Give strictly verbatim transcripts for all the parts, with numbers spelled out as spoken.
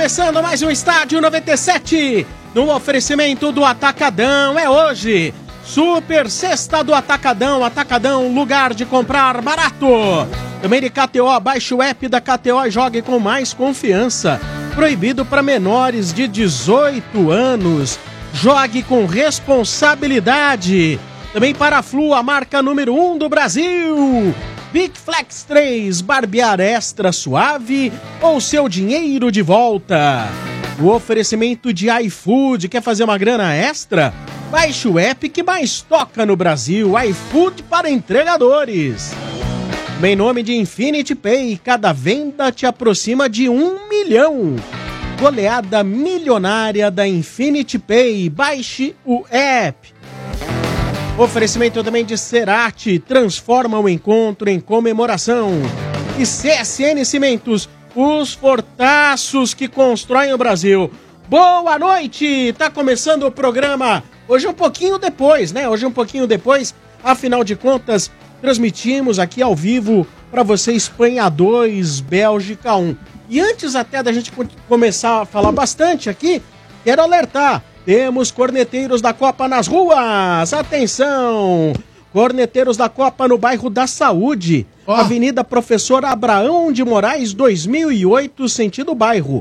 começando mais um Estádio noventa e sete, no oferecimento do Atacadão. É hoje, Super Sexta do Atacadão. Atacadão, lugar de comprar barato. Também de K T O, baixe o app da K T O e jogue com mais confiança. Proibido para menores de dezoito anos. Jogue com responsabilidade. Também para a Flu, a marca número um do Brasil. Big Flex três, barbear extra suave ou seu dinheiro de volta. O oferecimento de iFood, quer fazer uma grana extra? Baixe o app que mais toca no Brasil, iFood para entregadores. Em nome de Infinity Pay, cada venda te aproxima de um milhão. Goleada milionária da Infinity Pay, baixe o app. Oferecimento também de Cerati, transforma o encontro em comemoração. E C S N Cimentos, os fortaços que constroem o Brasil. Boa noite, tá começando o programa, hoje um pouquinho depois, né? Hoje um pouquinho depois, afinal de contas, transmitimos aqui ao vivo para você Espanha dois, Bélgica um. E antes até da gente começar a falar bastante aqui, quero alertar. Temos corneteiros da Copa nas ruas. Atenção! Corneteiros da Copa no bairro da Saúde. Oh. Avenida Professor Abraão de Moraes, dois mil e oito, sentido bairro.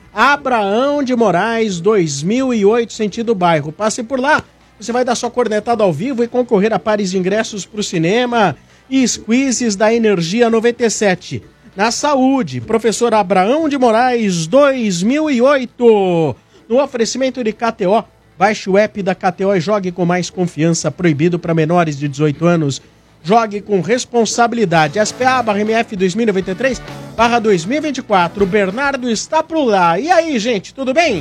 Abraão de Moraes, dois mil e oito, sentido bairro. Passe por lá. Você vai dar sua cornetada ao vivo e concorrer a pares de ingressos para o cinema e squeezes da Energia noventa e sete. Na Saúde, Professor Abraão de Moraes, dois mil e oito. No oferecimento de K T O, baixe o app da K T O e jogue com mais confiança. Proibido para menores de dezoito anos. Jogue com responsabilidade. S P A barra M F dois mil e noventa e três barra dois mil e vinte e quatro. O Bernardo está por lá. E aí, gente, tudo bem?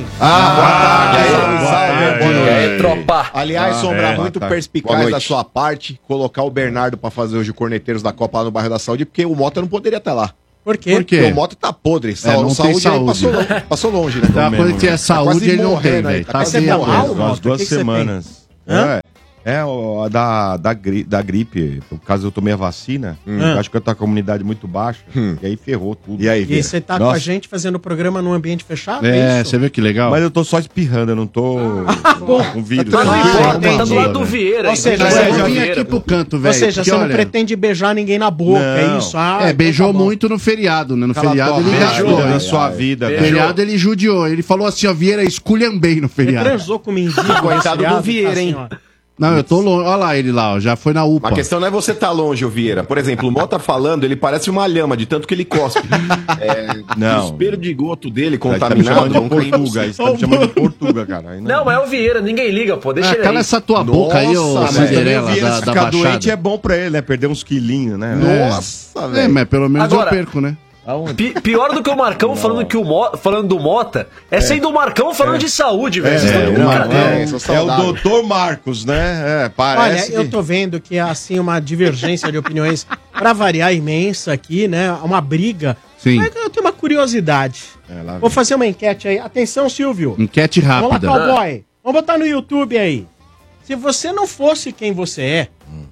Ah, boa tarde. E aí, tropa? Aliás, ah, Sombra, é, muito tá. perspicaz da sua parte colocar o Bernardo pra fazer hoje o Corneteiros da Copa lá no bairro da Saúde, porque o Mota não poderia estar lá. Por quê? Porque o Mota tá podre. Sa- É, não saúde, tem saúde. Passou, longe, passou longe, né? Tá, quando tiver saúde, ele não tem, velho. Tá Mas você tá mal, Umas Mota? duas O que que você semanas. Hã? É, é o, a da, da, gri, da gripe. Por causa eu tomei a vacina, Hum. eu acho que eu tô com a comunidade muito baixa. Hum. E aí ferrou tudo. E aí, E Vira? você tá Nossa. com a gente fazendo o programa num ambiente fechado? É, isso? você viu que legal? Mas eu tô só espirrando, eu não tô bom. com vírus. Mas não Ah, importa, entendi. tá do lado do Vieira. Ou seja, Mas você eu já vim Vieira. aqui pro canto, Ou velho. seja, porque, você não olha, pretende beijar ninguém na boca, Não. é isso? Ah, É, então beijou tá bom. muito no feriado, né? No Cala feriado tua ele boca, gastou. na né? sua vida, No velho. feriado ele judiou. Ele falou assim, ó, Vieira, esculhambei no Você feriado. transou com o mendigo. Coitado resfriado, do Vieira, tá assim, hein? ó. Não, eu tô longe. Olha lá ele lá, ó, já foi na U P A. A questão não é você tá longe, ô Vieira. Por exemplo, o Mota falando, ele parece uma lhama, de tanto que ele cospe. É, Não. O espelho de goto dele Tá me contaminado. chamando de não cai Portuga, no- isso tá me chamando de Portuga, cara. Aí Não, mas é o Vieira, ninguém liga, pô. Deixa Ah, ele cala aí. essa tua boca aí, ô Nossa, Cinderela Vieira, da, se da ficar doente Baixada. é bom pra ele, né? Perder uns quilinhos, né? Nossa, É, velho. mas pelo menos Agora- eu perco, né? Pi- pior do que o Marcão falando, que o Mo- falando do Mota, é, sendo o Marcão falando de saúde, velho. Vocês É, estão de o brincadeira. Marcão, É, sou é o saudável. doutor Marcos, né? É, Olha, parece eu que- tô vendo que é assim uma divergência de opiniões, pra variar, imensa aqui, né? Uma briga. Sim. Mas eu tenho uma curiosidade. É, lá Vou vem. fazer uma enquete aí. Atenção, Silvio. Enquete Vamos rápida. lá, cowboy. Vamos botar no YouTube aí. Se você não fosse quem você é,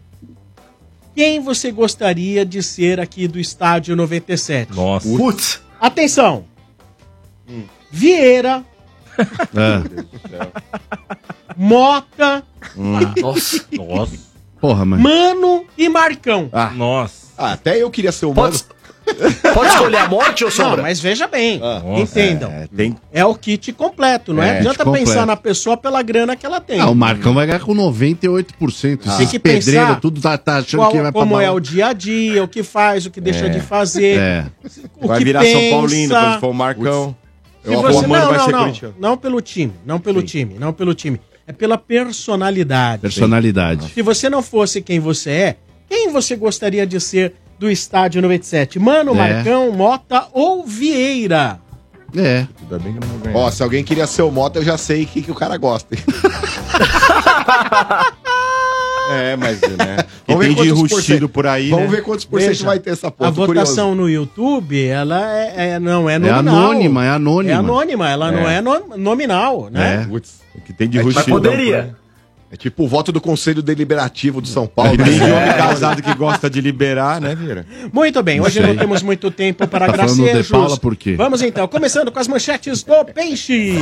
quem você gostaria de ser aqui do Estádio noventa e sete? Nossa. Putz. Atenção. Vieira, Ah, Mota, Nossa. Nossa, porra, mano. Mano e Marcão. Ah, nossa. ah, até eu queria ser o Mano. Pode, pode escolher a morte ou Não, sombra? mas veja bem. Ah. Entendam. É, tem... É o kit completo, não é? É, Não adianta kit completo. pensar na pessoa pela grana que ela tem. Ah, o Marcão vai ganhar com noventa e oito por cento. Tem Esses que pedreiros, pensar tudo tá, tá achando Qual- que vai pra como é bala. o dia a dia, o que faz, o que deixa de fazer, É. o Vai que virar pensa. São Paulino quando for o Marcão. Se Eu- você, o Mano não, vai não, ser não, corintiano. não pelo time, não pelo time, não pelo time. É pela personalidade. Personalidade. Se você não fosse quem você é, quem você gostaria de ser do Estádio noventa e sete? Mano, É. Marcão, Mota ou Vieira? É. Ainda bem que eu não vou ganhar. Ó, se alguém queria ser o Mota, eu já sei o que, que o cara gosta. É, mas, né? E Vamos ver tem de quantos por rustido cento. por aí, Vamos né? ver quantos por cento Veja, vai ter essa porra. A tô votação curioso. no YouTube, ela é, é- não é É nominal. anônima, é anônima. É anônima, ela não é no- nominal, né? É. Putz. O que tem de Mas rustido. poderia. É tipo o voto do Conselho Deliberativo de São Paulo. E tem né? homem casado que gosta de liberar, né, Vieira? Muito bem, hoje não temos muito tempo para Tá falando de gracejos. Paula por quê? Vamos então, começando com as manchetes do Peixe.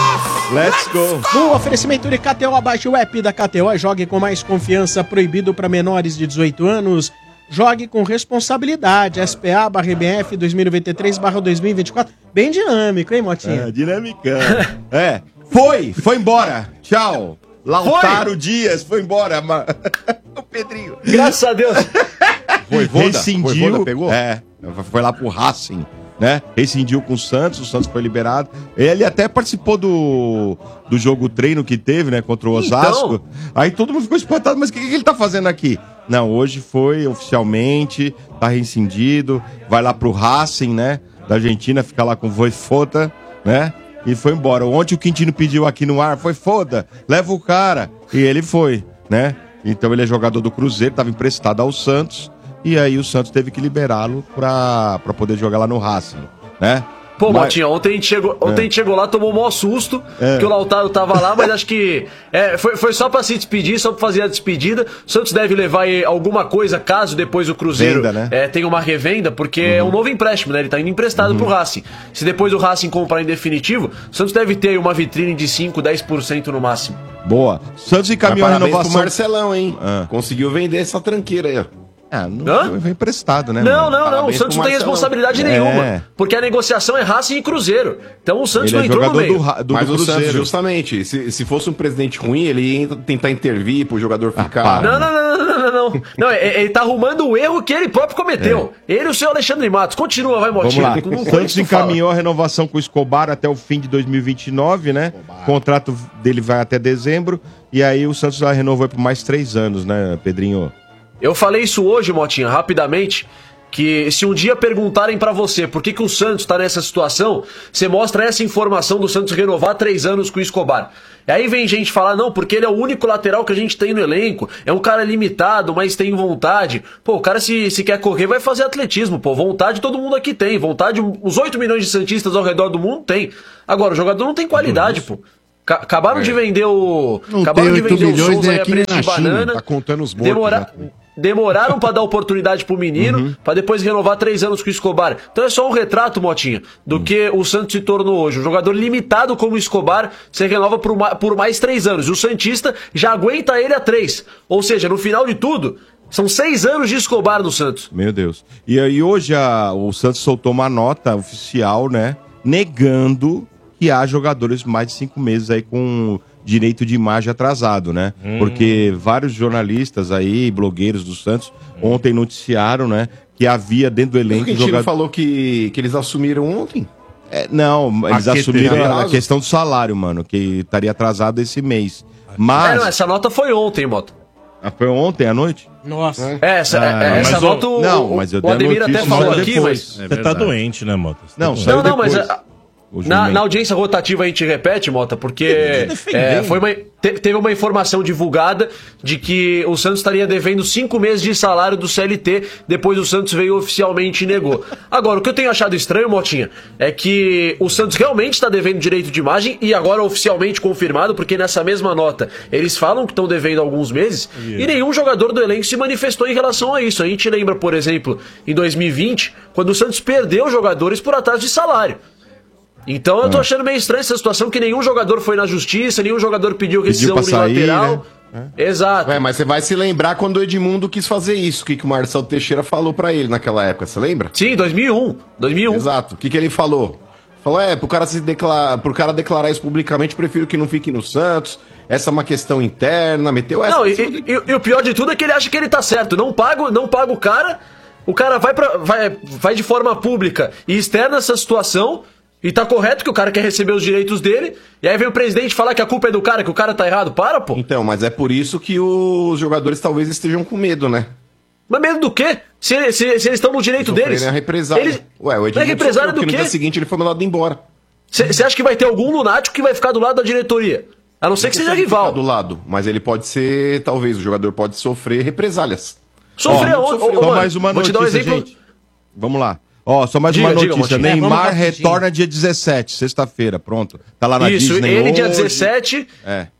Let's go. No oferecimento de K T O, abaixe o app da K T O e jogue com mais confiança, proibido para menores de dezoito anos. Jogue com responsabilidade. S P A barra B F dois mil e vinte e três barra dois mil e vinte e quatro. Bem dinâmico, hein, Motinha? É, dinamicão. É, foi, foi embora. Tchau. Lautaro Dias foi embora. ma- O Pedrinho. Graças a Deus. Voivoda? Rescindiu. Voivoda pegou? É, foi lá pro Racing, né? Rescindiu com o Santos, o Santos foi liberado. Ele até participou do, do jogo treino que teve, né, contra o Osasco. Então. Aí todo mundo ficou espantado, mas o que, que ele tá fazendo aqui? Não, hoje foi oficialmente, tá rescindido, vai lá pro Racing, né, da Argentina, fica lá com o Voivoda, né? E foi embora. Ontem o Quintino pediu aqui no ar, foi foda, leva o cara. E ele foi, né? Então ele é jogador do Cruzeiro, estava emprestado ao Santos. E aí o Santos teve que liberá-lo pra, pra poder jogar lá no Racing, né? Pô, Mas- Motinha, ontem a gente chegou, ontem a gente chegou lá, tomou o maior susto, É. porque o Lautaro tava lá, mas acho que é, foi, foi só pra se despedir, só pra fazer a despedida. O Santos deve levar aí alguma coisa, caso depois o Cruzeiro Venda, né? é, tenha uma revenda, porque é um novo empréstimo, né? Ele tá indo emprestado pro Racing. Se depois o Racing comprar em definitivo, o Santos deve ter aí uma vitrine de cinco, dez por cento no máximo. Boa. Santos Mas encaminhou a parabéns pro renovação. Marcelão, hein? Ah. Conseguiu vender essa tranqueira aí, ó. Ah, não Hã? foi emprestado, né? Não, mano? não, não. O Parabéns Santos pro não tem Marcelão. responsabilidade É. nenhuma. Porque a negociação é Racing e Cruzeiro. Então o Santos Ele não é entrou no jogador meio. do, Ra- do, Mas do o Santos, Cruzeiro. justamente, se, se fosse um presidente ruim, ele ia tentar intervir pro jogador ficar. para. Não, não, não, não, não, não, não. Não, ele ele tá arrumando o erro que ele próprio cometeu. Ele e o senhor Alexandre Matos. Continua, vai, Vamos Motinha. lá. Tu não O conhece, Santos tu fala. encaminhou a renovação com o Escobar até o fim de dois mil e vinte e nove, né? O contrato dele vai até dezembro. E aí o Santos já renovou por mais três anos, né, Pedrinho? Eu falei isso hoje, Motinha, rapidamente, que se um dia perguntarem pra você por que, que o Santos tá nessa situação, você mostra essa informação do Santos renovar três anos com o Escobar. E aí vem gente falar, não, porque ele é o único lateral que a gente tem no elenco, é um cara limitado, mas tem vontade. Pô, o cara se, se quer correr vai fazer atletismo, pô, vontade todo mundo aqui tem, vontade os oito milhões de santistas ao redor do mundo tem. Agora, o jogador não tem qualidade, pô. Ca- Acabaram de vender o... Não acabaram tem de oito vender o milhões Souza nem aí a aqui nem preço de na China. banana. Tá contando os mortos. Demora... já. Demoraram pra dar oportunidade pro menino, pra depois renovar três anos com o Escobar. Então é só um retrato, Motinha, do que o Santos se tornou hoje. Um jogador limitado como o Escobar, você renova por, ma- por mais três anos. E o Santista já aguenta ele a três. Ou seja, no final de tudo, são seis anos de Escobar no Santos. Meu Deus. E aí hoje a- o Santos soltou uma nota oficial, né? Negando que há jogadores mais de cinco meses aí com direito de imagem atrasado, né? Porque vários jornalistas aí, blogueiros do Santos, ontem noticiaram, né? Que havia dentro do O elenco Quintino jogador... falou que, que eles assumiram ontem. É, não, eles A que assumiram teve a atraso? questão do salário, mano, que estaria atrasado esse mês. É, Mas... não, essa nota foi ontem, Mota. Ah, foi ontem à noite? Nossa. É, essa, Ah, é, essa mas nota o, não, mas eu o dei a Ademir até notícia falou só aqui, depois. mas... É Você tá verdade. doente, né, Mota? Você tá Não, doente. saiu Não, não, mas... depois. a- O Na, jumento. na audiência rotativa a gente repete, Mota, porque defendendo. é, foi uma, te- teve uma informação divulgada de que o Santos estaria devendo cinco meses de salário do C L T, depois o Santos veio oficialmente e negou. Agora, o que eu tenho achado estranho, Motinha, é que o Santos realmente está devendo direito de imagem e agora oficialmente confirmado, porque nessa mesma nota eles falam que estão devendo alguns meses e nenhum jogador do elenco se manifestou em relação a isso. A gente lembra, por exemplo, em dois mil e vinte, quando o Santos perdeu jogadores por atraso de salário. Então eu tô achando meio estranha essa situação que nenhum jogador foi na justiça, nenhum jogador pediu rescisão pra sair, unilateral. Exato. É, mas você vai se lembrar quando o Edmundo quis fazer isso. O que, que o Marcelo Teixeira falou pra ele naquela época, você lembra? Sim, dois mil e um. dois mil e um. Exato. O que, que ele falou? Falou, é, pro cara, se declarar, pro cara declarar isso publicamente, prefiro que não fique no Santos. Essa é uma questão interna, meteu essa. Não, e, e- e- e o pior de tudo é que ele acha que ele tá certo. Não paga, não paga o cara, o cara vai, pra, vai, vai de forma pública e externa essa situação. E tá correto que o cara quer receber os direitos dele. E aí vem o presidente falar que a culpa é do cara, que o cara tá errado. Para, pô. Então, mas é por isso que os jogadores talvez estejam com medo, né? Mas medo do quê? Se, ele- se- se eles estão no direito Sofrerem deles. a represália. Eles- Ué, o não é Edmundo represália sofreu, do porque no quê? dia seguinte ele foi mandado embora. Você acha que vai ter algum lunático que vai ficar do lado da diretoria? A não ser que seja Ele rival. fica do lado, mas ele pode ser, talvez, o jogador pode sofrer represálias. Sofreu Ó, ontem. Ô, Só mano, mais uma vou te notícia, dar um exemplo. gente. Vamos lá. Ó, só mais Diga, uma diga, notícia. Motinha. É, vamos Neymar rapidinho. retorna dia dezessete, sexta-feira, pronto. Tá lá na Isso, Disney ele dia hoje. dezessete É.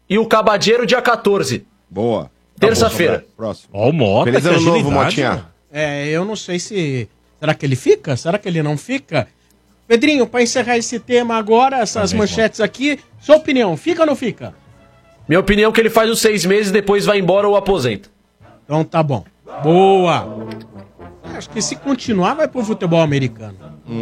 e o Cabadeiro dia quatorze. Boa. Terça-feira. Próximo. Ó, o Mota, Feliz que ano novo, agilidade, Motinha. mano. É, eu não sei se... Será que ele fica? Será que ele não fica? Pedrinho, para encerrar esse tema agora, essas Também, manchetes aqui, sua opinião, fica ou não fica? Minha opinião é que ele faz os seis meses, depois vai embora ou aposenta. Então tá bom. Boa! Acho que se continuar, vai pro futebol americano.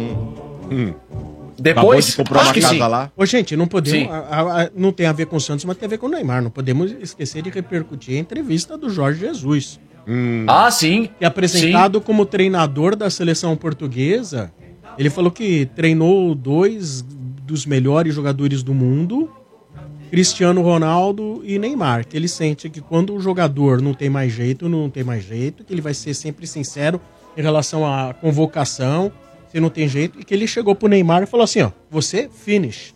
Depois, comprar acho uma que casa sim. lá. Ô, gente, não podemos. Sim. a- a- a- não tem a ver com o Santos, mas tem a ver com o Neymar. Não podemos esquecer de repercutir a entrevista do Jorge Jesus. Ah, sim. Que é apresentado como treinador da seleção portuguesa. Ele falou que treinou dois dos melhores jogadores do mundo, Cristiano Ronaldo e Neymar. Que ele sente que quando o jogador não tem mais jeito, não tem mais jeito, que ele vai ser sempre sincero em relação à convocação, se não tem jeito, e que ele chegou pro Neymar e falou assim, ó, você finish.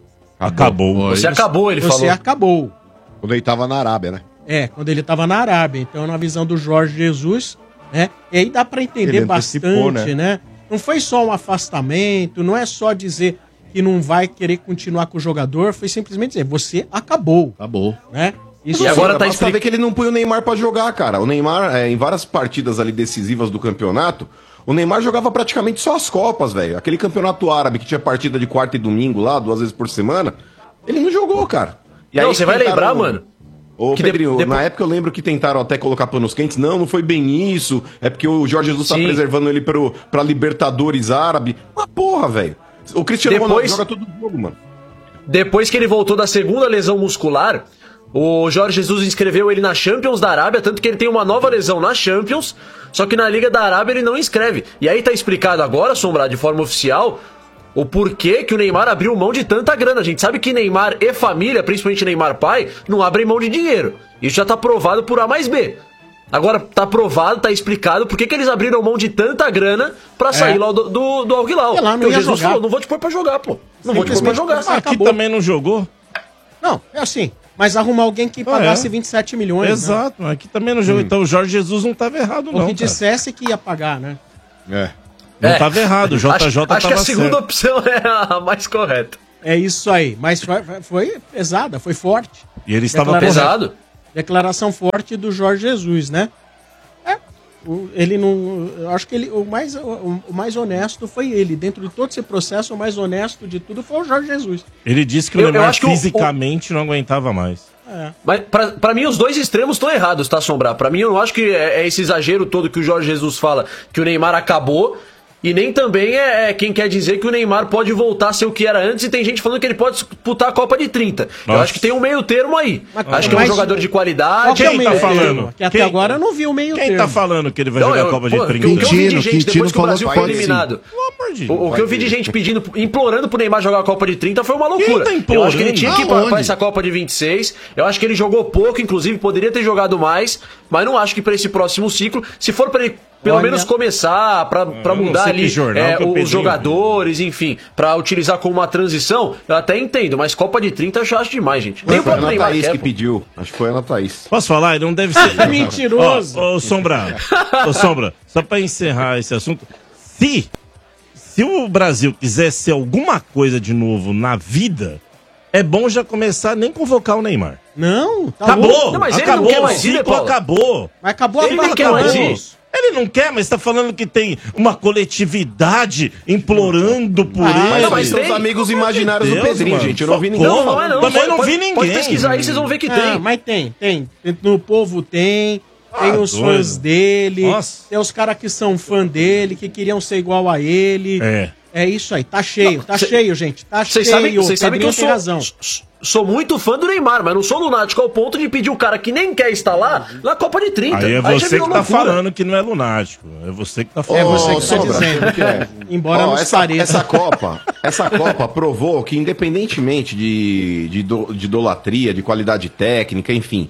Acabou. Você acabou, ele Você falou. acabou. Quando ele tava na Arábia, né? É, quando ele tava na Arábia. Então, na visão do Jorge Jesus, né? E aí dá pra entender Ele antecipou, bastante, né? né? Não foi só um afastamento, não é só dizer que não vai querer continuar com o jogador, foi simplesmente dizer, você acabou, Acabou. né? Isso E agora Sim, tá basta explicando. ver que ele não põe o Neymar pra jogar, cara. O Neymar, é, em várias partidas ali decisivas do campeonato, o Neymar jogava praticamente só as Copas, velho. Aquele campeonato árabe que tinha partida de quarta e domingo lá, duas vezes por semana, ele não jogou, cara. E Não, aí você vai tentaram- lembrar, mano. Ô, que de- Pedrinho, depois- na época eu lembro que tentaram até colocar panos quentes. Não, não foi bem isso. É porque o Jorge Jesus tá Sim. preservando ele pro, pra Libertadores árabe. Uma porra, velho. O Cristiano Depois- Ronaldo joga todo jogo, mano. Depois que ele voltou da segunda lesão muscular, o Jorge Jesus inscreveu ele na Champions da Arábia, tanto que ele tem uma nova lesão na Champions, só que na Liga da Arábia ele não inscreve. E aí tá explicado agora, Sombra, de forma oficial, o porquê que o Neymar abriu mão de tanta grana. A gente sabe que Neymar e família, principalmente Neymar pai, não abrem mão de dinheiro. Isso já tá provado por A mais B. Agora tá provado, tá explicado por que, que eles abriram mão de tanta grana pra sair lá do, do, do Al Hilal. Sei lá, não Porque o ia Jesus jogar. falou, não vou te pôr pra jogar, pô. Não vou te pôr pra jogar. Simplesmente- Aqui Acabou. também não jogou? Não, é assim. Mas arrumar alguém que pagasse vinte e sete milhões. Exato, mas aqui também não jogou. Então o Jorge Jesus não tava errado, Né? não. Ou que cara. dissesse que ia pagar, né? É. Não É. tava errado, o J J acho, tava acho que a segunda certo. opção é a mais correta. É isso aí. Mas foi, foi pesada, foi forte. E ele estava Declara- correto. Pesado. Declaração forte do Jorge Jesus, né? É. o- Ele não. Eu acho que ele, o, mais, o, o mais honesto foi ele. Dentro de todo esse processo, o mais honesto de tudo foi o Jorge Jesus. Ele disse que o Eu- eu Neymar acho que o- fisicamente não aguentava mais. Mas pra, pra mim os dois extremos estão errados, tá, Sombrar? Pra mim eu não acho que é, é esse exagero todo que o Jorge Jesus fala, que o Neymar acabou, e nem também é, é quem quer dizer que o Neymar pode voltar a ser o que era antes, e tem gente falando que ele pode disputar a Copa de trinta. Eu Nossa. acho que tem um meio termo aí. Mas- acho que é um mas- jogador de Qual qualidade. que é o Quem meio tá termo? falando? Que até Quem- agora eu não vi o meio Quem termo. tá falando que ele vai Não, jogar eu- a Copa pô, de o que eu trinta? vi de Quintino, gente Quintino depois que o falou Brasil que foi pode sim. eliminado. Pelo amor de O, Deus. o que eu vi de gente pedindo, implorando pro Neymar jogar a Copa de trinta foi uma loucura. tá eu acho que ele implorando? tinha que ir pra, Aonde? pra essa Copa de vinte e seis. Eu acho que ele jogou pouco, inclusive poderia ter jogado mais, mas não acho que pra esse próximo ciclo, se for pra ele pelo Olha- menos começar, pra, pra eu não mudar sei que ali jornal é, que o os Pedrinho- jogadores, enfim, pra utilizar como uma transição, eu até entendo, mas Copa de trinta eu já acho demais, gente. Nem o Foi a próprio Ana Neymar Thaís quer, que pô. pediu. Acho que foi a Ana Thaís. Posso falar? Ele não deve ser. Mentiroso. Ó, ô, Sombra, ô, Sombra, só pra encerrar esse assunto. Se, se o Brasil quiser ser alguma coisa de novo na vida, é bom já começar a nem convocar o Neymar. Não, tá Acabou! louco. Não, mas ele não acabou, quer o mais ir, né, ciclo Paulo? acabou. Mas acabou Ele nem agora, quer mais acabou. ir. Ele não quer, mas tá falando que tem uma coletividade implorando por Ah, ele. Mas não, são mas seus tem- amigos Pelo amor de imaginários do Deus, Pedrinho, mano. gente. Eu não vi Pô, ninguém. Não, falando. não é não. Também Pode- não vi pode- ninguém. Pode pesquisar aí, vocês vão ver que Ah, tem. mas tem, tem. No povo tem. Tem Ah, os doido. fãs dele. Nossa. Tem os caras que são fã dele, que queriam ser igual a ele. É. É isso aí, tá cheio, tá cê- cheio, gente. Tá Vocês cheio. sabem, vocês sabem que eu Pedrinho sou, tem razão. s- sou muito fã do Neymar, mas não sou lunático ao ponto de pedir o cara que nem quer estar lá na Copa de trinta. Aí é já você virou que tá loucura. falando que não é lunático. É você que tá É falando. você que tá Sombra, dizendo. sabe o que é? Embora Ó, não essa, pareça. essa Copa, essa Copa provou que independentemente de, de, ido- de idolatria, de qualidade técnica, enfim,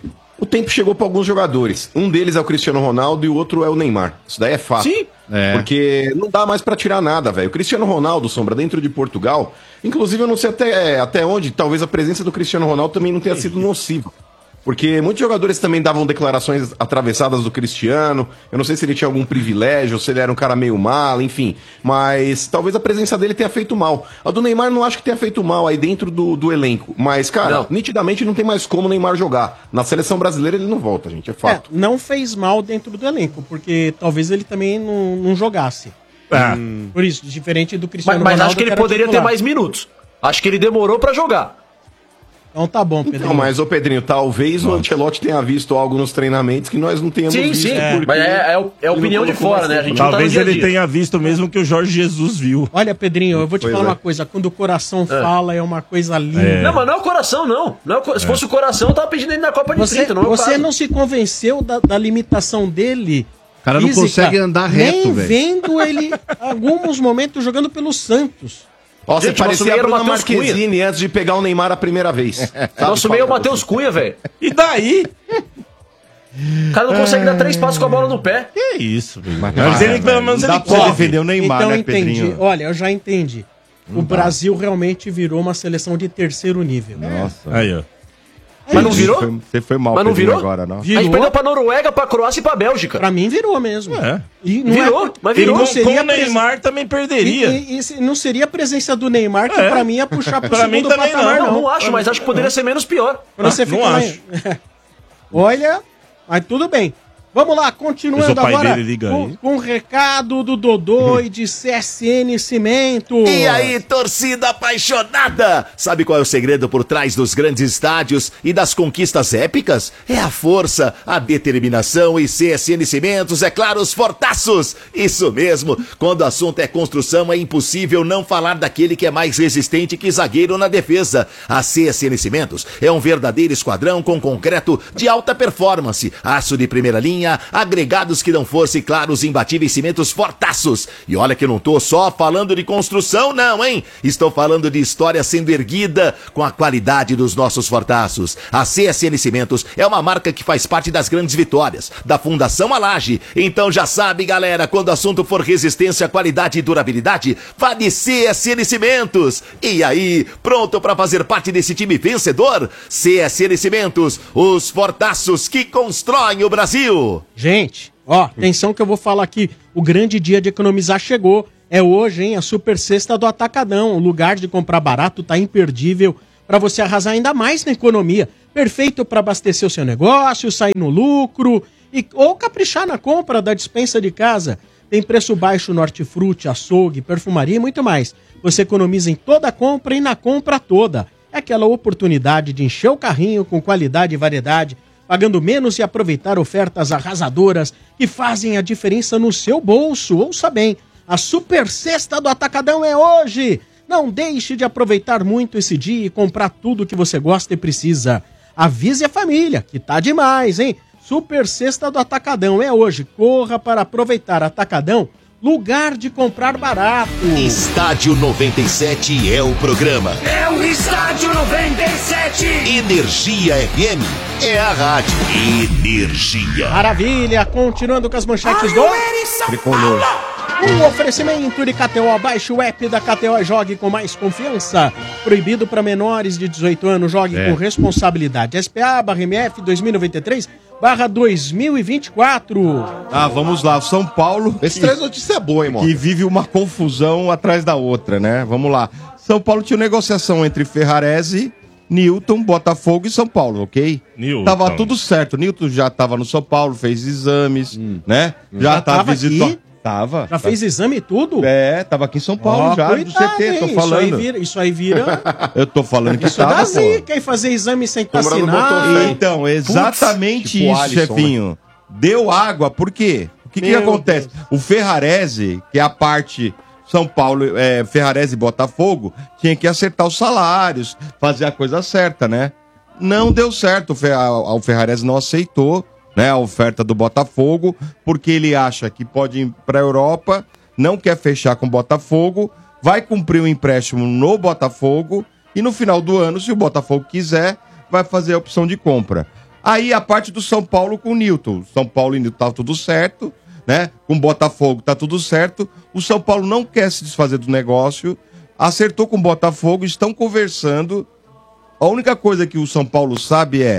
o tempo chegou para alguns jogadores. Um deles é o Cristiano Ronaldo e o outro é o Neymar. Isso daí é fato. Sim. É. Porque não dá mais pra tirar nada, velho. O Cristiano Ronaldo, Sombra, dentro de Portugal, inclusive eu não sei até, até onde, talvez a presença do Cristiano Ronaldo também não tenha sido nociva. Porque muitos jogadores também davam declarações atravessadas do Cristiano. Eu não sei se ele tinha algum privilégio, se ele era um cara meio mal, enfim. Mas talvez a presença dele tenha feito mal. A do Neymar não acho que tenha feito mal aí dentro do, do elenco. Mas, cara, Não. nitidamente não tem mais como o Neymar jogar. Na seleção brasileira ele não volta, gente, é É, fato. não fez mal dentro do elenco, porque talvez ele também não, não jogasse. Hum. Por isso, diferente do Mas, Cristiano mas Ronaldo, acho que ele era poderia ter titular. mais minutos. Acho que ele demorou pra jogar. Então tá bom, Pedro. Não, mas, ô Pedrinho, talvez o Ancelotti tenha visto algo nos treinamentos que nós não tenhamos Sim, visto. sim. porque Mas é, é, o- é a ele opinião não de colocou fora, né? A mais gente tempo. não tá no Talvez dia a ele dia. tenha visto mesmo que o Jorge Jesus viu. Olha, Pedrinho, eu vou te Pois falar é. uma coisa. Quando o coração fala, é uma coisa linda. Não, mas não é o coração, não. não é o co- Se fosse o coração, eu tava pedindo ele na Copa de Você, trinta, não é o você caso. não se convenceu da, da limitação dele. O cara não física, consegue andar reto, nem velho. vendo ele, alguns momentos, jogando pelo Santos. Ó, você Gente, nosso parecia meio a era o Bruna Matheus Cunha. Marquezine antes de pegar o Neymar a primeira vez. Sabe Nosso qual meio é o que Matheus você? Cunha, velho. E daí? O cara não consegue dar três passos com a bola no pé. Que isso, velho. Mas ele, pelo menos, Não dá ele pra você corre. defender o Neymar, então né, entendi. Pedrinho? Olha, eu já entendi. O Brasil realmente virou uma seleção de terceiro nível. Nossa. Aí, ó. Mas não virou? Foi- Você foi mal, Mas não Pedrinho, virou? agora, não. A gente Virou. perdeu pra Noruega, pra Croácia e pra Bélgica. Pra mim virou mesmo. É. E não Virou, é, mas E virou. não, seria com o pres- Neymar também E, perderia. e- e se- não seria a presença do Neymar que É. pra mim ia puxar pro Pra segundo mim também patamar, Não, não. não acho, mas acho que poderia ser menos pior. Quando você Ah, fica não lá- acho. Olha, mas tudo bem. Vamos lá, Mas continuando o pai agora dele liga com, aí. com o recado do Dodô e de C S N Cimento. E aí, torcida apaixonada! Sabe qual é o segredo por trás dos grandes estádios e das conquistas épicas? É a força, a determinação e C S N Cimentos, é claro, os fortaços! Isso mesmo! Quando o assunto é construção, é impossível não falar daquele que é mais resistente que zagueiro na defesa. A C S N Cimentos é um verdadeiro esquadrão com concreto de alta performance, aço de primeira linha, agregados que dão força e, claro, os imbatíveis cimentos fortaços. E olha que eu não tô só falando de construção, não, hein? Estou falando de história sendo erguida com a qualidade dos nossos fortaços. A C S N Cimentos é uma marca que faz parte das grandes vitórias, da Fundação Alage. Então já sabe, galera, quando o assunto for resistência, qualidade e durabilidade, vá de C S N Cimentos. E aí, pronto para fazer parte desse time vencedor? C S N Cimentos, os fortaços que constroem o Brasil. Gente, ó, atenção que eu vou falar aqui. O grande dia de economizar chegou. É hoje, hein? A super sexta do Atacadão. O lugar de comprar barato tá imperdível para você arrasar ainda mais na economia. Perfeito para abastecer o seu negócio, sair no lucro e, ou caprichar na compra da despensa de casa. Tem preço baixo no hortifruti, açougue, perfumaria e muito mais. Você economiza em toda a compra e na compra toda. É aquela oportunidade de encher o carrinho com qualidade e variedade, pagando menos e aproveitar ofertas arrasadoras que fazem a diferença no seu bolso. Ouça bem, a super sexta do Atacadão é hoje. Não deixe de aproveitar muito esse dia e comprar tudo que você gosta e precisa. Avise a família, que tá demais, hein? Super sexta do Atacadão é hoje. Corra para aproveitar. Atacadão, lugar de comprar barato. Estádio noventa e sete é o programa. É o Estádio noventa e sete. Energia F M é a rádio. Energia. Maravilha, continuando com as manchetes do Tricolor. Um oferecimento de K T O, baixe o app da K T O e jogue com mais confiança. Proibido para menores de dezoito anos, jogue É. com responsabilidade. S P A barra M F dois mil e noventa e três barra dois mil e vinte e quatro. Ah, vamos lá. O São Paulo, Esse que, traz notícia boa, hein, mano? que vive uma confusão atrás da outra, né? Vamos lá. São Paulo tinha negociação entre Ferrarese, Newton, Botafogo e São Paulo, ok? Newton. Tava tudo certo. Newton já tava no São Paulo, fez exames, né? Já, Já tá tava visitou. aqui? Tava. Já fez exame e tudo? É, tava aqui em São Paulo Ó, já, cuidado, do C T, tô hein? falando. Isso aí vira, isso aí vira Eu tô falando que isso tava, dá pô. zica, e fazer exame sem estar Câmara não assinado. botou fé. Então, exatamente tipo isso, Alisson, chefinho. Deu água, por quê? O que, que Meu acontece? O Ferrarese, que é a parte São Paulo, é, Ferrarese e Botafogo, tinha que acertar os salários, fazer a coisa certa, né? Não deu certo, o Fer- a- o Ferrarese não aceitou, né, a oferta do Botafogo, porque ele acha que pode ir para a Europa, não quer fechar com o Botafogo, vai cumprir o empréstimo no Botafogo e no final do ano, se o Botafogo quiser, vai fazer a opção de compra. Aí a parte do São Paulo com o Newton. São Paulo e Newton tá tudo certo, né? Com o Botafogo tá tudo certo. O São Paulo não quer se desfazer do negócio, acertou com o Botafogo, estão conversando. A única coisa que o São Paulo sabe é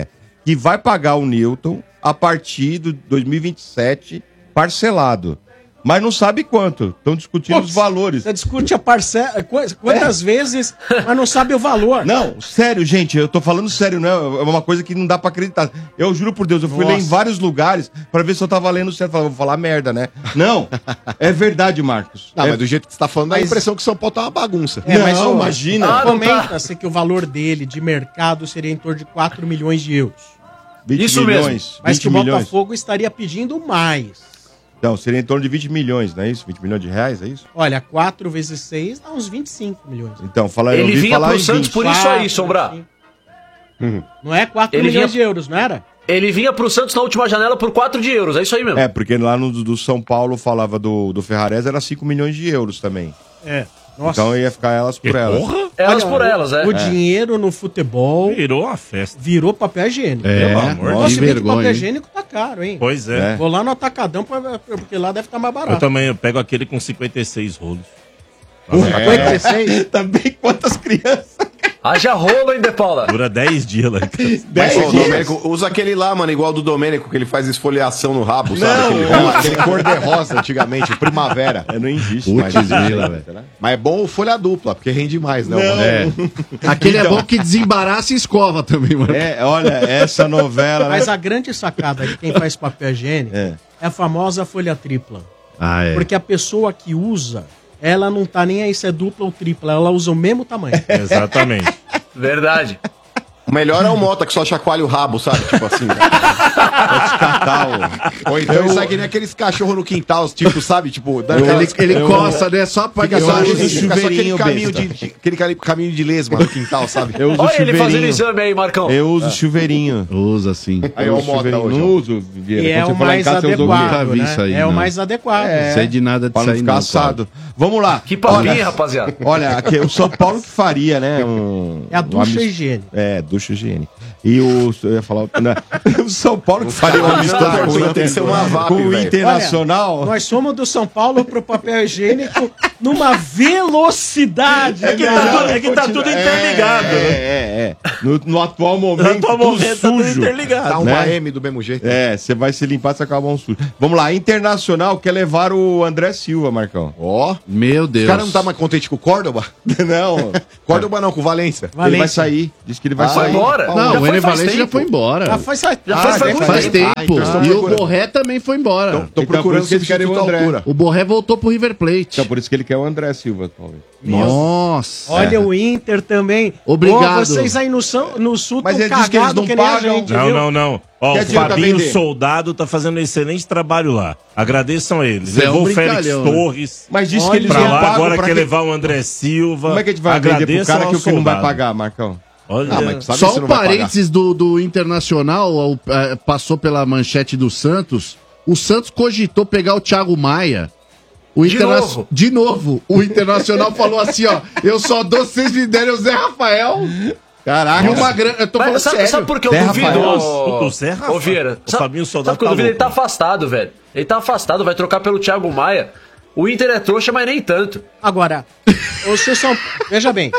que vai pagar o Newton a partir de dois mil e vinte e sete parcelado. Mas não sabe quanto. Estão discutindo Pô, os valores. Você discute a parcela, quantas é. vezes, mas não sabe o valor. Não, sério, gente, eu tô falando sério, não é uma coisa que não dá pra acreditar. Eu juro por Deus, eu fui Nossa. ler em vários lugares pra ver se eu tava lendo certo. Falei, vou falar merda, né? Não, é verdade, Marcos. Não, é... mas do jeito que você tá falando, dá a impressão que o São Paulo tá uma bagunça. É, não, mas ó, imagina. Ah, comenta-se que o valor dele de mercado seria em torno de quatro milhões de euros. vinte Isso milhões, mesmo. Mas vinte que o milhões. Botafogo estaria pedindo mais. Não, seria em torno de vinte milhões, não é isso? vinte milhões de reais, é isso? Olha, quatro vezes seis dá uns vinte e cinco milhões. Então, fala, eu Ele ouvi vinha falar pro em Santos vinte. por isso aí, Sombra. Uhum. Não é quatro Ele milhões vinha- de euros, não era? Ele vinha pro Santos na última janela por quatro de euros, é isso aí mesmo. É, porque lá no do São Paulo falava do, do Ferrarese, era cinco milhões de euros também. É. Nossa. Então ia ficar elas por Que elas. porra? Elas Olha, por o- elas, é. O dinheiro no futebol Virou uma festa. virou papel higiênico. É, Pelo amor de Nossa, que se bem que vergonha, papel hein? higiênico tá caro, hein? Pois é. É. Vou lá no Atacadão, pra- porque lá deve estar mais Eu barato. também eu pego aquele com cinquenta e seis rolos. cinquenta e seis? Também quantas crianças? Haja rolo, hein, De Paula? Dura dez dias lá. Mas, ô, Domênico, usa aquele lá, mano, igual do Domênico, que ele faz esfoliação no rabo, sabe? Aquele Não, rola. aquele cor-de-rosa antigamente, primavera. É, não existe Putz, mais. grila, velho. Mas é bom o folha dupla, porque rende mais, né? mano? É. Aquele é bom que desembaraça e escova também, mano. É, olha, essa novela... Mas a grande sacada de quem faz papel higiênico É. é, a famosa folha tripla. Ah, é. Porque a pessoa que usa, ela não tá nem aí se é dupla ou tripla, ela usa o mesmo tamanho. Exatamente. Verdade. O melhor é o Mota, que só chacoalha o rabo, sabe? Tipo assim. Ou então isso aqui nem aqueles cachorros no quintal, tipo, sabe? Tipo, dá Ele, aquelas- ele eu- coça, né? Só pra Fica só, baixo, fica assim. só aquele chuveirinho caminho besta. de, de- aquele cali- caminho de lesma no quintal, sabe? Eu uso Olha ele chuveirinho. fazendo exame aí, Marcão. Eu uso chuveirinho. Usa, assim. Aí Eu é o uso Mota chuveirinho. hoje. Não ó. uso, Vieira. E é Quando o você for lá em mais casa, você usa algum- nunca adequado, vi né? isso aí, É o não. mais adequado. Não sei de nada Pra disso não aí, ficar não. assado. Vamos lá. Que papinho, Olha, rapaziada. Olha, aqui, o São Paulo que faria, né? Um, É a ducha um amist- higiênica. É, ducha higiênica. E o. Eu ia falar. Não, o São Paulo que faria um amistoso Não, com, o não, tem que ser uma V A P, com o velho. Internacional. Nós somos do São Paulo pro papel higiênico numa velocidade. É que tá, tudo, é que tá tudo interligado, É, né? é, é. No, no atual momento, No atual tudo momento tá tudo sujo. interligado. Dá uma né? M do mesmo jeito. É, você vai se limpar, você acaba um sujo. Vamos lá, Internacional quer levar o André Silva, Marcão. Ó, Meu o Deus. cara não tá mais contente com o Córdoba? Não, Córdoba não, com o Valência. ele vai Valência. sair. Diz que ele vai Ah, Foi sair. embora? Não, Já o foi Ener faz Valência já tempo. foi embora. Já faz, já Já faz, faz- faz, faz Faz tempo. tempo. Ah, então e procura. o Borré também foi embora. Tô Então, procurando por isso que eles querem o substituto à André. altura. O Borré voltou pro River Plate. Então, por isso que ele quer o André Silva, talvez. Nossa. Olha o Inter também. Obrigado. Ô, vocês aí no, São, no Sul Mas tão ele diz que eles cagados não que nem a pagam. gente, Não, viu? não, não. Ó, Que o adianta Fabinho vender? Soldado tá fazendo um excelente trabalho lá. Agradeçam eles. Zé é um Levou o Félix brincalhão, né? Torres Mas diz que Olha, eles pra não lá, pagam. agora pra quer que- levar o André Silva. Como é que a gente vai vender pro Agradeçam cara que ao o que não vai soldado. pagar, Marcão? Olha, Ah, mas sabe Só se um não vai pagar. parênteses do, do Internacional, o- eh, passou pela manchete do Santos. O Santos cogitou pegar o Thiago Maia. O De Interna- novo? De novo. O Internacional falou assim, ó. Eu só dou se vocês me derem o Zé Rafael. Caraca. E uma grana. Eu tô falando Mas sabe, sério. sabe por que eu Zé duvido? Rafael. ô- O Zé Rafael. Ô, Vieira, O sabe, Fabinho Soldado sabe por que eu tá duvido? Ele tá louco. afastado, velho. Ele tá afastado, vai trocar pelo Thiago Maia. O Inter é trouxa, mas nem tanto. Agora, o seu São veja bem,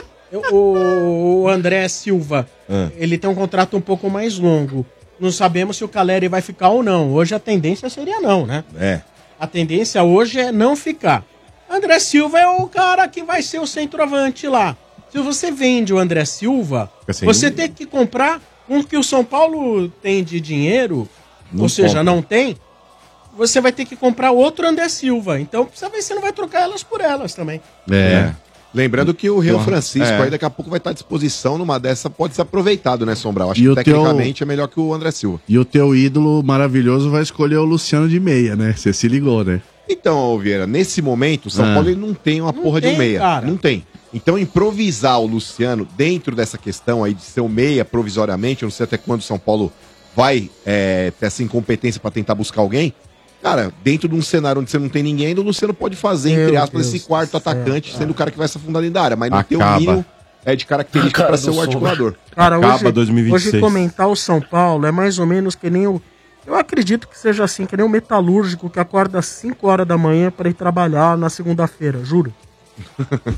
o, o André Silva, Ah. ele tem um contrato um pouco mais longo. Não sabemos se o Caleri vai ficar ou não. Hoje a tendência seria não, né? É. A tendência hoje é não ficar. André Silva é o cara que vai ser o centroavante lá. Se você vende o André Silva, Fica sem você dúvida. tem que comprar um que o São Paulo tem de dinheiro, Não ou seja, compra. não tem. Você vai ter que comprar outro André Silva. Então você vai- você não vai trocar elas por elas também. É. Lembrando que o Rio Então, Francisco é. aí daqui a pouco vai estar à disposição numa dessa, pode ser aproveitado, né, Sombral? Acho E que o teu- tecnicamente é melhor que o André Silva. E o teu ídolo maravilhoso vai escolher o Luciano de meia, né? Você se ligou, né? Então, Vieira, nesse momento, o São Ah. Paulo ele não tem uma Não porra de tem, um meia. cara. Não tem. Então, improvisar o Luciano dentro dessa questão aí de ser o meia provisoriamente, eu não sei até quando o São Paulo vai é, ter essa incompetência pra tentar buscar alguém. Cara, dentro de um cenário onde você não tem ninguém, ainda o Luciano pode fazer, entre Meu aspas, Deus esse quarto do céu, atacante, sendo o cara que vai se afundar dentro da área, mas não tem o Acaba. mínimo é, de característica Cara pra do ser o Sombra. articulador. Cara, Acaba hoje, dois mil e vinte e seis. hoje comentar o São Paulo é mais ou menos que nem o... Eu acredito que seja assim, que nem o metalúrgico que acorda às cinco horas da manhã para ir trabalhar na segunda-feira, juro.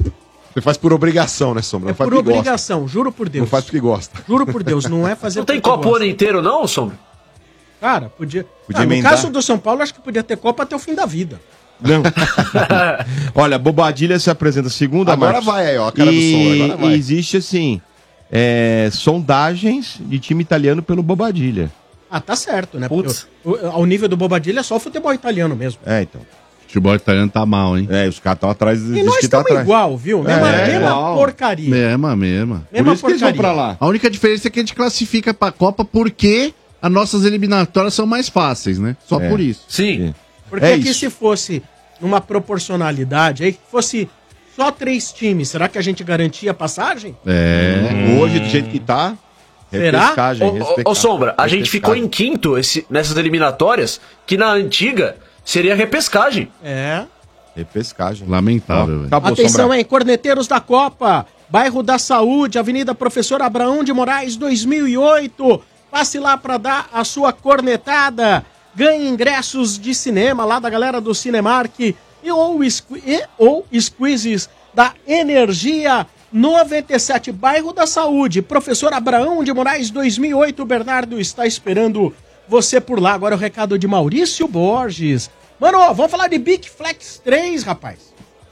Você faz por obrigação, né, Sombra? É Não faz por porque gosta. obrigação, juro por Deus. Não faz porque gosta. Juro por Deus, não é fazer Não tem porque Copa o gosta. ano inteiro, não, Sombra? Cara, podia. Podia Ah, no emendar. caso do São Paulo, acho que podia ter Copa até o fim da vida. Não. Olha, Bobadilha se apresenta segunda, Agora Marcos. vai aí, ó, a cara do e, Sombra, agora vai. e existe, assim, é, sondagens de time italiano pelo Bobadilha. Ah, tá certo, né? Putz. Porque o- o- ao nível do Bobadilha é só o futebol italiano mesmo. É, então. O futebol italiano tá mal, hein? É, os caras estão atrás E dos nós que tá estamos atrás. igual, viu? Mesma, É, mesma igual. porcaria. Mesma, mesma. Por Mesma isso que eles vão porcaria. pra lá. A única diferença é que a gente classifica pra Copa porque as nossas eliminatórias são mais fáceis, né? Só É. por isso. Sim. Porque É aqui isso. se fosse numa proporcionalidade, aí que fosse só três times, será que a gente garantia a passagem? É. Hoje, do jeito que tá, Será? repescagem, Ô, ô, respecta- ô, Sombra, a gente ficou repescagem. em quinto esse- nessas eliminatórias, que na antiga seria repescagem. É. Repescagem. Lamentável, Ó, velho. acabou, Atenção, Sombra. hein? Corneteiros da Copa, bairro da Saúde, Avenida Professor Abraão de Moraes, dois mil e oito. Passe lá para dar a sua cornetada. Ganhe ingressos de cinema lá da galera do Cinemark e ou, squi- e, ou squeezes da Energia noventa e sete, bairro da Saúde. Professor Abraão de Moraes, dois mil e oito. O Bernardo está esperando você por lá. Agora o recado de Maurício Borges. Mano, vamos falar de Big Flex três, rapaz.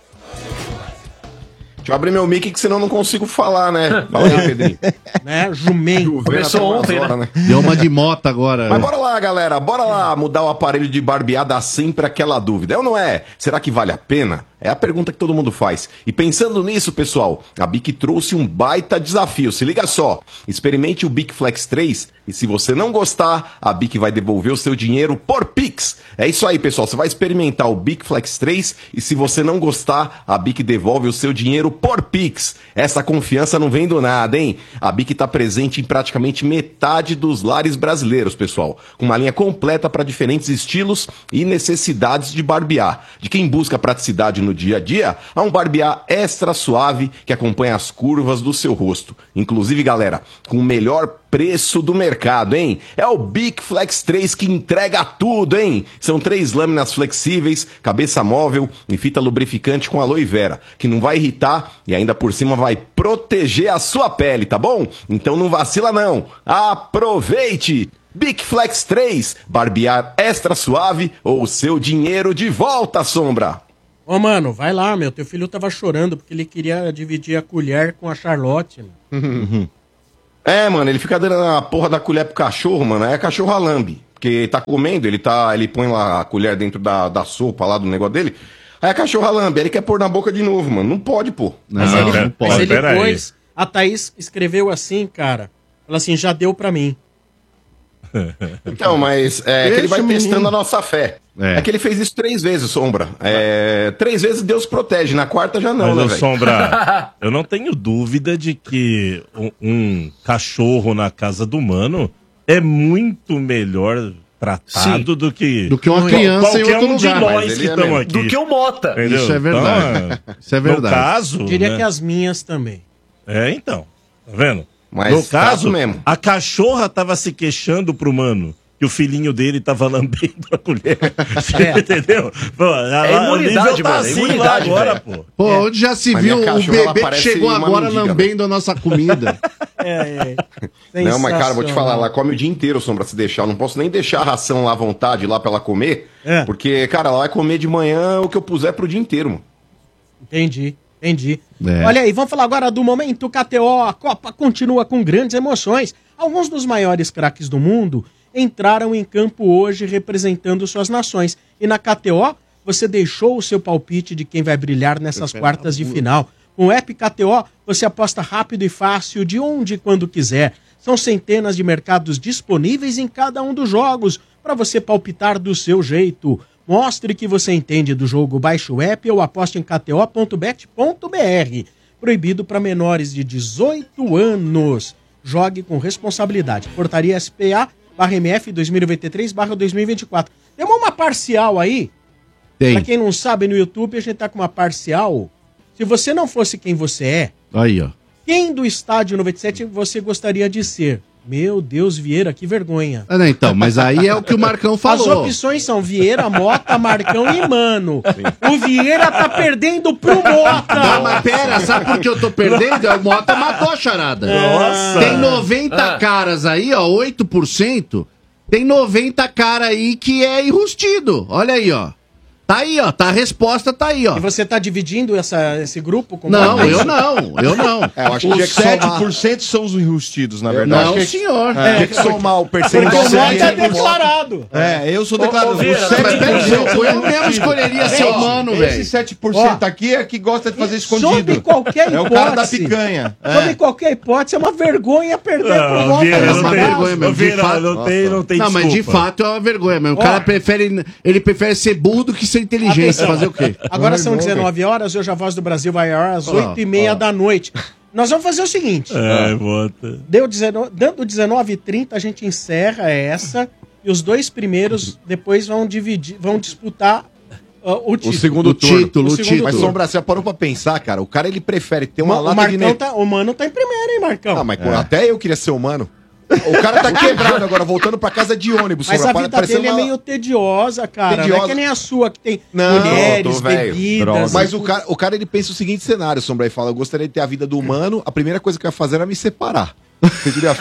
Deixa eu abrir meu mic que senão eu não consigo falar, né? Fala aí, Pedrinho. Né, jumento. Começou ontem, né? Deu uma de moto agora. Mas né? bora lá, galera, bora lá mudar o aparelho de barbear, dá sempre aquela dúvida. É ou não é? Será que vale a pena? É a pergunta que todo mundo faz. E pensando nisso, pessoal, a Bic trouxe um baita desafio. Se liga só, experimente o Bic Flex três e se você não gostar, a Bic vai devolver o seu dinheiro por Pix. É isso aí, pessoal, você vai experimentar o Bic Flex três e se você não gostar, a Bic devolve o seu dinheiro por Pix. Essa confiança não vem do nada, hein? A Bic está presente em praticamente metade dos lares brasileiros, pessoal, com uma linha completa para diferentes estilos e necessidades de barbear. De quem busca praticidade no dia a dia, há um barbear extra suave que acompanha as curvas do seu rosto. Inclusive, galera, com o melhor preço do mercado, hein? É o Bic Flex três que entrega tudo, hein? São três lâminas flexíveis, cabeça móvel e fita lubrificante com aloe vera, que não vai irritar e ainda por cima vai proteger a sua pele, tá bom? Então não vacila não. Aproveite! Bic Flex três, barbear extra suave ou seu dinheiro de volta, Sombra. Ô, mano, vai lá, meu. Teu filho tava chorando porque ele queria dividir a colher com a Charlotte. Né? É, mano, ele fica dando a porra da colher pro cachorro, mano. Aí a cachorra lambe. Porque tá comendo, ele tá. Ele põe lá a colher dentro da, da sopa lá do negócio dele. Aí a cachorra lambe, aí ele quer pôr na boca de novo, mano. Não pode, pô. Não, Mas ele, não pode. mas ele pera aí. pôs. A Thaís escreveu assim, cara. Ela assim, já deu pra mim. Então, mas é que ele vai testando a nossa fé. É. É. que ele fez isso três vezes, Sombra. É, três vezes Deus protege, na quarta já não, Mas, né, ô, velho? Sombra, eu não tenho dúvida de que um, um cachorro na casa do mano é muito melhor tratado do que... Do que uma criança em qualquer outro um de lugar. nós Mas que ele é estamos mesmo. aqui. Do que o Mota. Entendeu? Isso é verdade. Então, Isso é verdade. No caso... Diria né? que as minhas também. É, então. Tá vendo? Mas no caso, trato mesmo. a cachorra tava se queixando pro mano que o filhinho dele tava lambendo a colher. É. Entendeu? Pô, a- É a- o imunidade, nível tá mano, é assim imunidade, lá agora, velho. pô. Pô, É. onde já se Mas viu minha o cachorra, ela bebê que parece chegou uma agora mendiga, lambendo a nossa comida? É, é. Não, mas cara, vou te falar, Sensacional. ela come o dia inteiro, Sombra, se deixar. Eu não posso nem deixar a ração lá à vontade lá pra ela comer. É. Porque, cara, ela vai comer de manhã o que eu puser pro dia inteiro, mano. Entendi, entendi. É. Olha aí, vamos falar agora do momento K T O. A Copa continua com grandes emoções. Alguns dos maiores craques do mundo entraram em campo hoje representando suas nações. E na K T O, você deixou o seu palpite de quem vai brilhar nessas quartas de final. Com o app K T O, você aposta rápido e fácil, de onde e quando quiser. São centenas de mercados disponíveis em cada um dos jogos, para você palpitar do seu jeito. Mostre que você entende do jogo, baixe o app ou aposte em k t o ponto bet ponto b r. Proibido para menores de dezoito anos. Jogue com responsabilidade. Portaria S P A barra M F dois mil e noventa e três barra dois mil e vinte e quatro. Tem uma parcial aí. Tem. Pra quem não sabe, no YouTube a gente tá com uma parcial. Se você não fosse quem você é, Aí, ó. quem do Estádio noventa e sete você gostaria de ser? Meu Deus, Vieira, que vergonha. Ah, não, então, mas aí é o que o Marcão As falou. opções são Vieira, Mota, Marcão e Mano. O Vieira tá perdendo pro Mota. Não, mas pera, sabe por que eu tô perdendo? O Mota matou a charada. Nossa. Tem noventa Ah. caras aí, ó, oito por cento. Tem noventa cara aí que é enrustido. Olha aí, ó. Tá aí, ó. Tá, a resposta tá aí, ó. E você tá dividindo essa, esse grupo? Com Não, mais? eu não, eu não. É, eu acho que Os tinha que somar. sete por cento são os enrustidos, na verdade. Não, Acho que- senhor. É, tinha que somar o Porque percentual. o Mota é certo. declarado. É, eu sou Ô, declarado. ô, Vieira, Os sete Mas por peraí, cento eu, eu mesmo escolheria ser humano, velho. Esse sete por cento aqui é que gosta de fazer escondido. Sob qualquer É o cara da hipótese. picanha. Sob qualquer hipótese, é uma vergonha perder pro Não, Mota. Vieira, É não uma tem, vergonha mesmo, Ô, de Vieira, fato. não tem, não tem Não, mas de desculpa. fato é uma vergonha, mas o Ó. cara prefere, ele prefere ser burro do que ser inteligente. Atenção. Fazer o quê? Agora são dezenove horas, hoje a Voz do Brasil vai ao ar às Ó, oito e meia ó. da noite. Nós vamos fazer o seguinte. É, bota. Deu dezenove, dando dezenove e trinta, a gente encerra essa. E os dois primeiros depois vão dividir, vão disputar uh, o O título. segundo O turno. título, O o segundo título. Mas Sombra, você parou pra pensar, cara? O cara ele prefere ter uma o lata de Marcão net... tá, o Mano tá em primeiro, hein, Marcão? Ah, mas pô, até eu queria ser humano. O cara tá quebrado agora, voltando pra casa de ônibus. Mas Sombra, a pare- vida parecendo dele é uma- meio tediosa, cara. Não Tediosa. é que nem a sua, que tem Não, mulheres, tô velho. bebidas. Droga. Mas o cara, o cara ele pensa o seguinte cenário, Sombra, e fala: eu gostaria de ter a vida do humano, a primeira coisa que eu ia fazer era me separar. Você entendeu?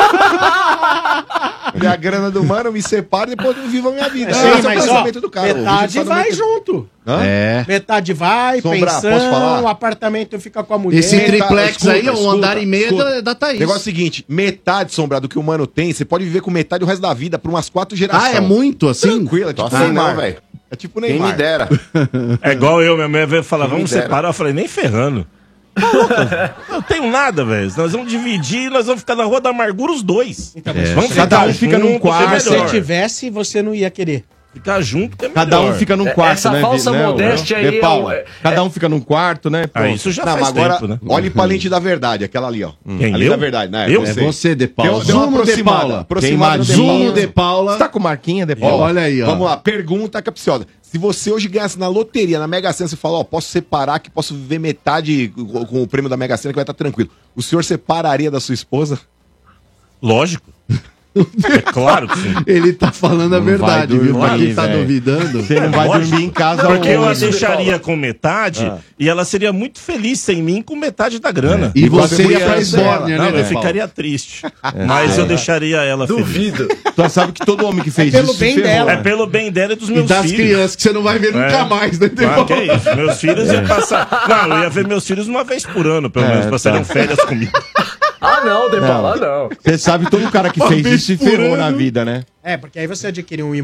Ficar... Minha grana do humano, eu me separo e depois eu vivo a minha vida. Sim, Esse é o mas ó, pensamento do cara. O metade vídeo só não vai mete- junto. Hã? É. Metade vai, Sombra, posso pensão, falar? o apartamento fica com a mulher. Esse Metade- triplex escuta, aí, um escuta, andar e meio escuta. da, da Thaís. O negócio é o seguinte, metade, Sombra, do que o humano tem, você pode viver com metade o resto da vida, por umas quatro gerações. Ah, é muito assim? Tranquilo, é tipo Tô assim Neymar. não, velho. É tipo Quem Neymar. me dera. É igual eu, minha mãe veio falar, Quem me vamos dera. separar. Eu falei, nem ferrando. Tá louco? Eu não tenho nada, velho. Nós vamos dividir e nós vamos ficar na Rua da Amargura os dois. Então, Vamos Cada um fica num junto, quarto. é Se melhor. você tivesse, você não ia querer. Ficar junto que é melhor. Cada um fica num É, quarto, essa né? falsa né, modéstia né, aí é Paula? um- é- Cada um fica num quarto, né? Ah, Pronto. isso já Não, faz mas agora, tempo, né? olhe pra lente da verdade, aquela ali, ó. Quem, ali eu? da verdade, né? Eu? É você, De Paula. Deu, deu uma Zoom no De aproximada. Paula. aproximada no De Zoom Paula. no De Paula. Você tá com marquinha, De Ó, Paula? Olha aí, ó. Vamos lá, pergunta capciosa. Se você hoje ganhasse na loteria, na Mega Sena, você fala, ó, posso separar que posso viver metade com com o prêmio da Mega Sena que vai estar tranquilo. O senhor separaria da sua esposa? Lógico. É claro que sim. Ele tá falando a Não verdade, vai viu? Pra dormir, quem tá velho. duvidando. Você não vai Lógico. dormir em casa Porque eu a hoje. deixaria com metade e ela seria muito feliz sem mim com metade da grana. E Igual você ia criança, pra Esbórnia, Não, né, eu De Paula? ficaria triste. Mas eu deixaria ela feliz. Duvido. Tu sabe que todo homem que fez pelo isso se bem ferrou, dela. É né? pelo bem dela e dos E meus das filhos. crianças que você não vai ver nunca É. mais, né, De Ah, Paula? que é isso? Meus filhos iam passar. Não, eu ia ver meus filhos uma vez por ano, pelo É, menos, passariam tá. férias comigo. Ah, não, De Paula, não. Você sabe todo cara que Uma fez vez isso se por ferrou ano. na vida, né? É, porque aí você adquire um